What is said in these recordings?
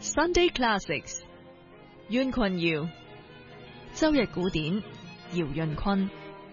Sunday Classics， 袁群耀，周日古典，姚润坤。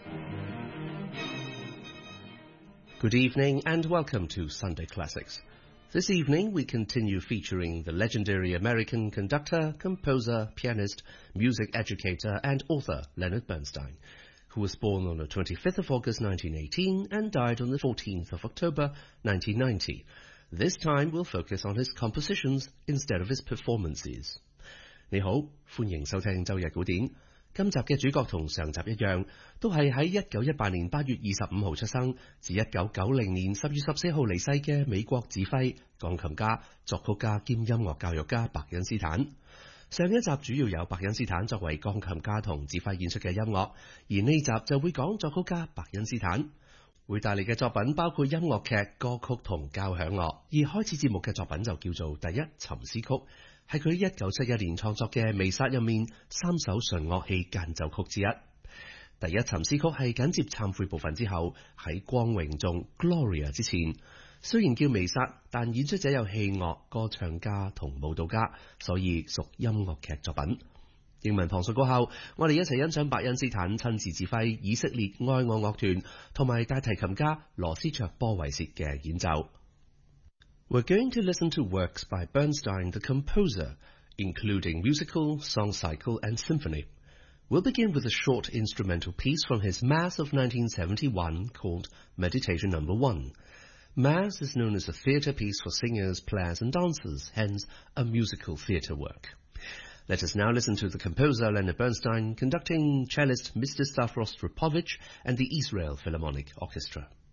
Good evening and welcome to Sunday Classics. This evening we continue featuring the legendary American conductor, composer, pianist, music educator and author Leonard Bernstein, who was born on the 25th of August 1918 and died on the 14th of October 1990. This time we'll focus on his compositions instead of his performances. 你好，歡迎收聽周日古典。今集嘅主角同上集一樣，都係喺1918年8月25號出生，自1990年10月14號離世嘅美國指揮、鋼琴家、作曲家兼音樂教育家伯恩斯坦。上一集主要有伯恩斯坦作為鋼琴家同指揮演出嘅音樂，而呢集就會講作曲家伯恩斯坦。會帶嚟嘅作品包括音樂劇、歌曲同交響樂，而開始節目嘅作品就叫做《第一沉思曲》，係佢1971年創作嘅《彌撒》入面3首純樂器間奏曲之一。第一沉思曲係緊接懺悔部分之後，喺光榮中 Gloria 之前。雖然叫彌撒，但演出者有戲樂、歌唱家同舞蹈家，所以屬音樂劇作品。英文旁述過後，我哋一齊欣賞伯恩斯坦親自指揮以色列愛樂樂團同埋大提琴家羅斯卓波維切嘅演奏。We're going to listen to works by Bernstein, the composer, including musical, song cycle and symphony. We'll begin with a short instrumental piece from his Mass of 1971 called Meditation No. 1. Mass is known as a theatre piece for singers, players and dancers, hence a musical theatre work. Let us now listen to the composer Leonard Bernstein conducting cellist Mr. Stavros Stropovich and the Israel Philharmonic Orchestra.